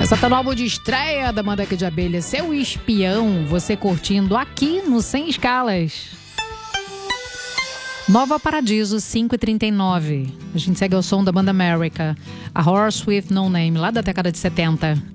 Essa tá no álbum de estreia da Mandrake de Abelha, Seu Espião, você curtindo aqui no Sem Escalas. Nova Paradiso, 5h39. A gente segue ao som da banda America, A Horse with No Name, lá da década de 70.